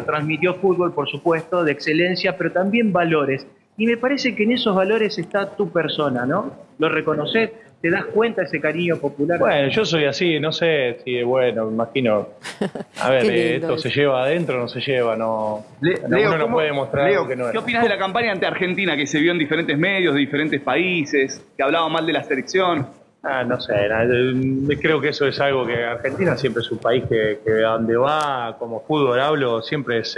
bueno, transmitió fútbol, por supuesto, de excelencia, pero también valores. Y me parece que en esos valores está tu persona, ¿no? ¿Lo reconoces? ¿Te das cuenta de ese cariño popular? Bueno, yo soy así, no sé si, bueno, me imagino. A ver, esto se lleva adentro, no se lleva, no. Leo, uno no puede mostrar algo que no es. ¿Qué opinas de la campaña ante Argentina que se vio en diferentes medios, de diferentes países, que hablaba mal de la selección? No sé, creo que eso es algo que Argentina siempre es un país que a donde va, como fútbol hablo, siempre es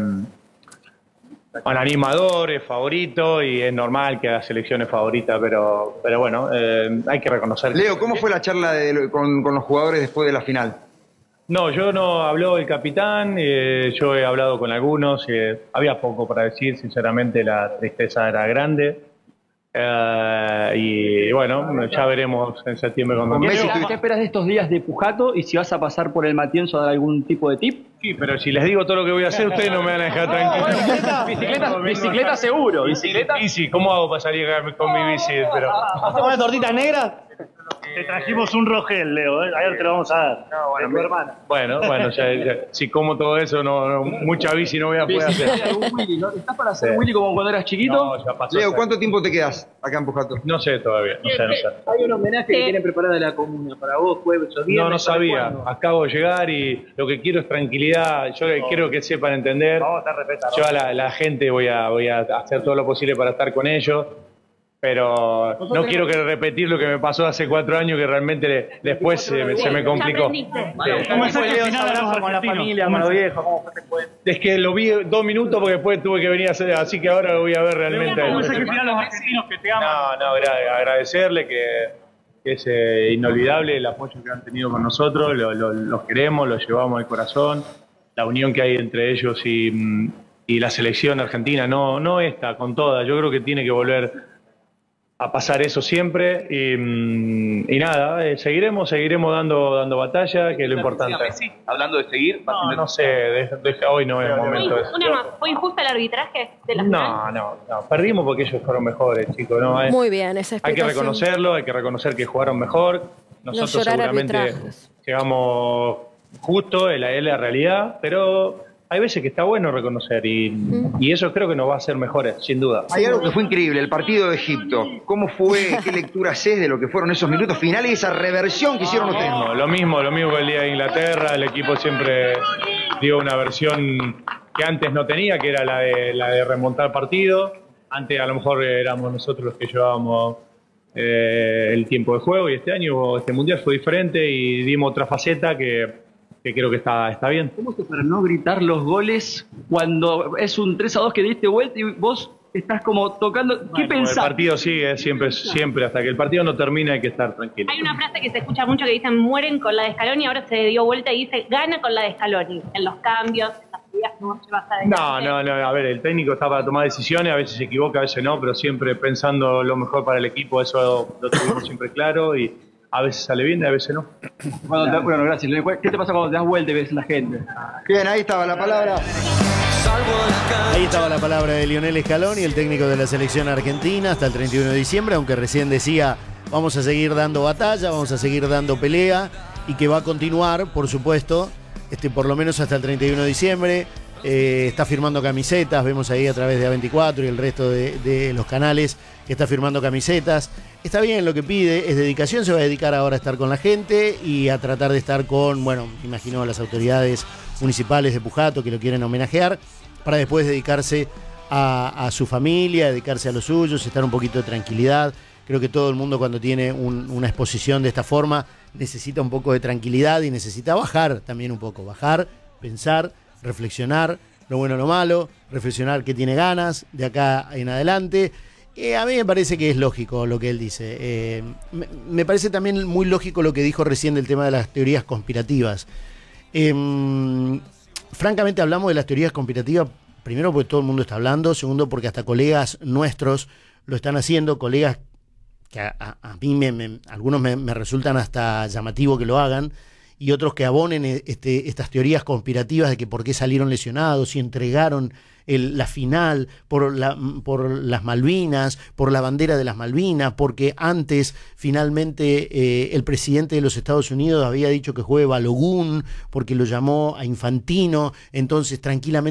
un animador, es favorito y es normal que la selección es favorita, pero bueno, hay que reconocer. Leo, ¿cómo fue la charla con los jugadores después de la final? No, yo no habló el capitán, yo he hablado con algunos, había poco para decir, sinceramente la tristeza era grande. Y bueno, ya veremos en septiembre cuando ¿Qué esperas de estos días de Pujato y si vas a pasar por el Matienzo a dar algún tipo de tip? Sí, pero si les digo todo lo que voy a hacer, ustedes no me van a dejar tranquilo. Bicicleta seguro. Bici, ¿cómo hago para salir con mi bici? Pero... ¿Hacemos una tortita negra? Te trajimos un Rogel, Leo, ayer te lo vamos a dar. No, bueno, mi hermana. Bueno, ya, si como todo eso, mucha bici no voy a poder hacer. ¿Estás para hacer Willy como cuando eras chiquito? No, ya pasó. Leo, ¿cuánto tiempo te quedas acá en Pujato? No sé todavía, no sé. Hay un homenaje que tienen preparado de la comuna para vos, jueves o viernes. No sabía. Acabo de llegar y lo que quiero es tranquilidad. Yo quiero que sepan entender. Vamos a estar respetados. Yo a la gente voy a hacer todo lo posible para estar con ellos. Pero no quiero repetir lo que me pasó hace 4 años, que realmente después se me complicó. ¿Cómo es el final con la familia, con los viejos? ¿Cómo fue después? Es que lo vi 2 minutos porque después tuve que venir a hacer, así que ahora lo voy a ver realmente. ¿Cómo es el final los argentinos que te aman? Agradecerle que es inolvidable el apoyo que han tenido con nosotros, los queremos, los llevamos al corazón, la unión que hay entre ellos y la selección argentina, no esta, con toda, yo creo que tiene que volver a pasar eso siempre y nada, seguiremos dando batalla, que es lo importante. Hablando de seguir, No sé, hoy no es el momento de eso. Una más, ¿fue injusto el arbitraje de la final? No, perdimos porque ellos fueron mejores, chicos. ¿No? Muy bien, esa hay que explicación. reconocerlo, hay que reconocer que jugaron mejor. Nosotros llorar seguramente arbitrajes. llegamos justo, es la realidad, pero hay veces que está bueno reconocer y eso creo que nos va a hacer mejores, sin duda. Hay algo que fue increíble, el partido de Egipto. ¿Cómo fue? ¿Qué lectura haces de lo que fueron esos minutos finales y esa reversión que hicieron ustedes? Lo mismo que el día de Inglaterra. El equipo siempre dio una versión que antes no tenía, que era la de remontar partido. Antes a lo mejor éramos nosotros los que llevábamos el tiempo de juego y este año, este mundial fue diferente y dimos otra faceta que creo que está bien. ¿Cómo se para no gritar los goles cuando es un 3-2 que diste vuelta y vos estás como tocando? ¿Qué pensás? El partido sigue, siempre, hasta que el partido no termine hay que estar tranquilo. Hay una frase que se escucha mucho que dicen mueren con la de Scaloni, ahora se dio vuelta y dice gana con la de Scaloni, en los cambios, en las subidas que vos llevas adelante. No, a ver, el técnico está para tomar decisiones, a veces se equivoca, a veces no, pero siempre pensando lo mejor para el equipo, eso lo tuvimos siempre claro y a veces sale bien y a veces no. Bueno, gracias. ¿Qué te pasa cuando te das vuelta y ves la gente? Bien, ahí estaba la palabra. Ahí estaba la palabra de Lionel Scaloni, el técnico de la selección argentina, hasta el 31 de diciembre, aunque recién decía, vamos a seguir dando batalla, vamos a seguir dando pelea, y que va a continuar, por supuesto, por lo menos hasta el 31 de diciembre. Está firmando camisetas, vemos ahí a través de A24 y el resto de los canales que está firmando camisetas. Está bien, lo que pide es dedicación, se va a dedicar ahora a estar con la gente y a tratar de estar con, bueno, imagino las autoridades municipales de Pujato que lo quieren homenajear, para después dedicarse a su familia, dedicarse a los suyos, estar un poquito de tranquilidad. Creo que todo el mundo cuando tiene una exposición de esta forma necesita un poco de tranquilidad y necesita bajar también un poco, bajar, pensar, reflexionar lo bueno, lo malo, reflexionar qué tiene ganas de acá en adelante. A mí me parece que es lógico lo que él dice. Me parece también muy lógico lo que dijo recién del tema de las teorías conspirativas. Francamente hablamos de las teorías conspirativas, primero porque todo el mundo está hablando, segundo porque hasta colegas nuestros lo están haciendo, colegas que a mí algunos me resultan hasta llamativo que lo hagan, y otros que abonen estas teorías conspirativas de que por qué salieron lesionados y entregaron la final por las Malvinas, por la bandera de las Malvinas, porque antes finalmente el presidente de los Estados Unidos había dicho que juegue Balogun, porque lo llamó a Infantino, entonces tranquilamente